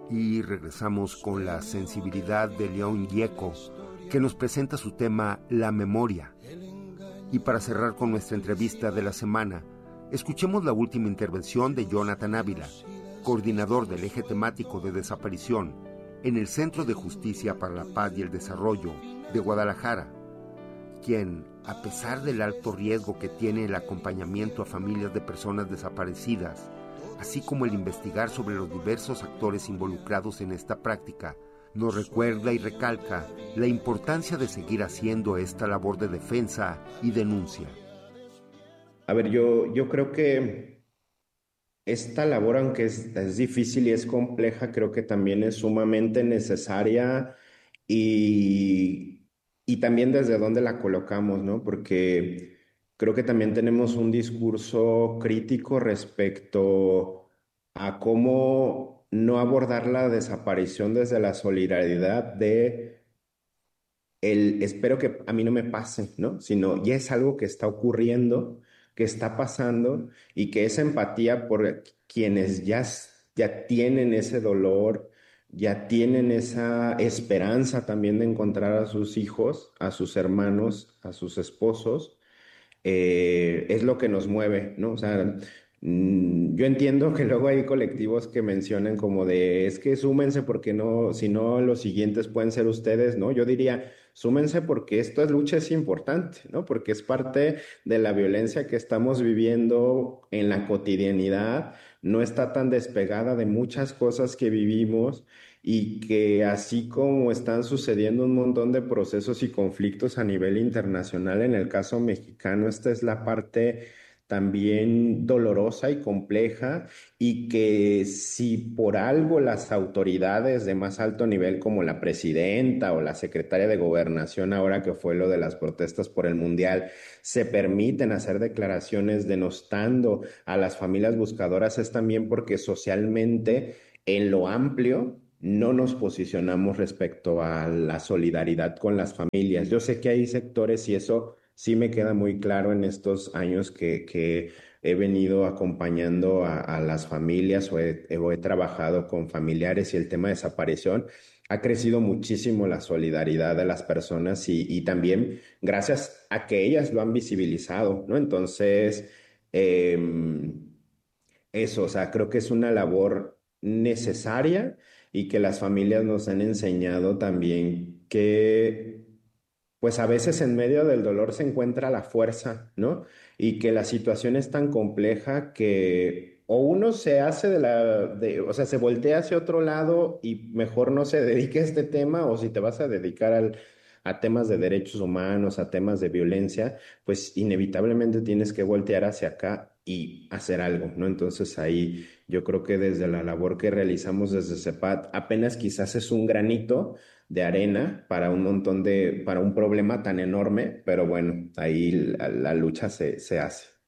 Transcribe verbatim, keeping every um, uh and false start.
Y regresamos con la sensibilidad de León Gieco, que nos presenta su tema La Memoria. Y para cerrar con nuestra entrevista de la semana, escuchemos la última intervención de Jonathan Ávila, coordinador del eje temático de desaparición en el Centro de Justicia para la Paz y el Desarrollo de Guadalajara, quien, a pesar del alto riesgo que tiene el acompañamiento a familias de personas desaparecidas, así como el investigar sobre los diversos actores involucrados en esta práctica, nos recuerda y recalca la importancia de seguir haciendo esta labor de defensa y denuncia. A ver, yo, yo creo que esta labor, aunque es, es difícil y es compleja, creo que también es sumamente necesaria y, y también desde dónde la colocamos, ¿no? Porque creo que también tenemos un discurso crítico respecto a cómo no abordar la desaparición desde la solidaridad de el espero que a mí no me pase, ¿no? Sino ya es algo que está ocurriendo, que está pasando y que esa empatía por quienes ya, ya tienen ese dolor, ya tienen esa esperanza también de encontrar a sus hijos, a sus hermanos, a sus esposos, eh, es lo que nos mueve, ¿no? O sea, mm, yo entiendo que luego hay colectivos que mencionan como de, es que súmense porque no, si no, los siguientes pueden ser ustedes, ¿no? Yo diría, súmense porque esta lucha es importante, ¿no? Porque es parte de la violencia que estamos viviendo en la cotidianidad, no está tan despegada de muchas cosas que vivimos y que así como están sucediendo un montón de procesos y conflictos a nivel internacional, en el caso mexicano, esta es la parte también dolorosa y compleja y que si por algo las autoridades de más alto nivel como la presidenta o la secretaria de Gobernación, ahora que fue lo de las protestas por el Mundial, se permiten hacer declaraciones denostando a las familias buscadoras, es también porque socialmente en lo amplio no nos posicionamos respecto a la solidaridad con las familias. Yo sé que hay sectores y eso sí me queda muy claro en estos años que, que he venido acompañando a, a las familias o he, o he trabajado con familiares y el tema de desaparición. Ha crecido muchísimo la solidaridad de las personas y, y también gracias a que ellas lo han visibilizado, ¿no? Entonces, eh, eso, o sea, creo que es una labor necesaria y que las familias nos han enseñado también que, pues a veces en medio del dolor se encuentra la fuerza, ¿no? Y que la situación es tan compleja que o uno se hace de la, de, o sea, se voltea hacia otro lado y mejor no se dedique a este tema, o si te vas a dedicar al, a temas de derechos humanos, a temas de violencia, pues inevitablemente tienes que voltear hacia acá y hacer algo, ¿no? Entonces ahí yo creo que desde la labor que realizamos desde CEPAT, apenas quizás es un granito de arena para un montón de, para un problema tan enorme, pero bueno, ahí la, la lucha se, se hace.